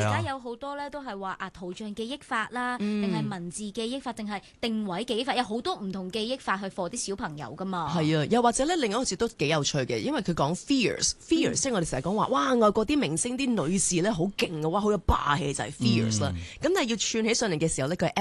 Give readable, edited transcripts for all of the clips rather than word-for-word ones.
家有好多咧都係話圖像記憶法啦，定係文字記憶法，定係定位記憶法，有好多唔同記憶法去課啲小朋友噶嘛。 係啊，又或者咧另一個字都幾有趣嘅，因為佢講 fierce，即係我哋成日講話，哇外國啲明星啲女士咧好勁嘅，哇好有霸氣就係 fierce 啦。咁但係要串起上嚟嘅時候咧，佢係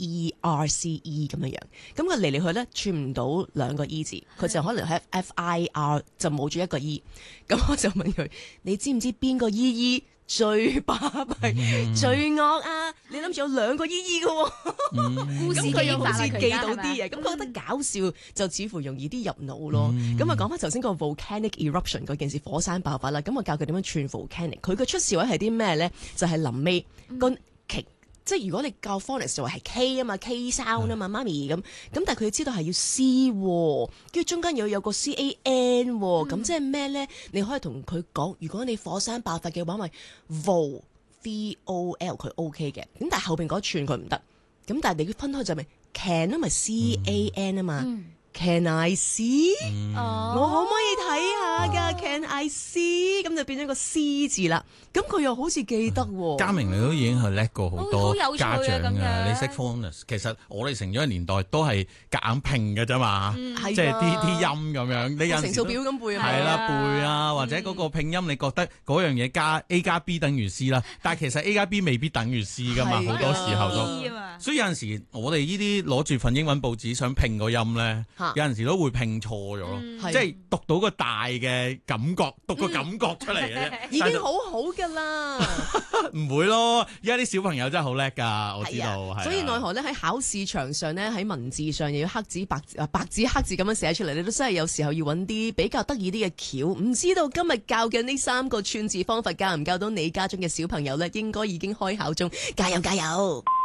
FIERCE 咁樣樣，咁佢嚟嚟去咧串唔到兩個 E 字，佢就可能係 FIR 就冇咗一個 E。咁我就問佢：你知唔知邊個 EE 最巴閉、最惡啊？你諗住有兩個 EE 嘅喎，咁佢又好似記到啲嘢，咁覺得搞笑就似乎容易啲入腦咯。咁啊講翻頭先個 volcanic eruption 嗰件事，火山爆發啦。咁我教佢點樣串 volcanic，佢嘅出事位係啲咩咧？就係臨尾個即係如果你教 phonics 就話係 K 啊嘛，K sound 啊嘛，媽咪咁，但係佢要知道係要 C， 跟住中間又有個 CAN， 咁即係咩咧？你可以同佢講，如果你火山爆發嘅話，咪 vol佢 OK 嘅，咁但係後邊嗰串佢唔得，咁但係你分開就咪 can 啊，咪 CAN 啊嘛。Can I see？我可唔可以睇下㗎？Can I see？咁就變咗個 C 字啦。咁佢又好似記得喎。 嘉明你都已經係叻過好多家長嘅， 你識 phonics。其實我哋成長嘅年代都係夾硬拼嘅啫嘛，即係啲音咁樣。你有乘數表咁背係啦，背啊，或者嗰個拼音，你覺得嗰樣嘢加 A 加 B 等於 C 啦，但係其實 A 加 B 未必等於 C 噶嘛，好多時候都。所以有陣時我哋呢啲攞住份英文報紙想拼個音咧，有陣時都會拼錯咗咯，即係讀到個大嘅感覺，讀個感覺出嚟嘅啫， 已經好好㗎啦。 唔會咯，而家啲小朋友真係好叻㗎，我知道。 所以奈何咧喺考試場上咧，喺文字上又要黑紙白紙黑字咁樣寫出嚟，你都真係有時候要揾啲比較得意啲嘅橋。唔知道今日教嘅呢3個串字方法教唔教到你家中嘅小朋友咧？應該已經開考中，加油加油！